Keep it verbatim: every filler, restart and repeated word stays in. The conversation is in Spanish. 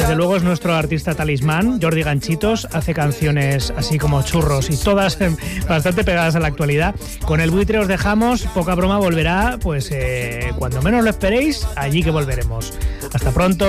desde luego es nuestro artista talismán. Jordi Ganchitos hace canciones así como churros y todas bastante pegadas a la actualidad. Con El Buitre os dejamos, poca broma volverá, pues eh, cuando menos lo esperéis, allí que volveremos. Hasta pronto.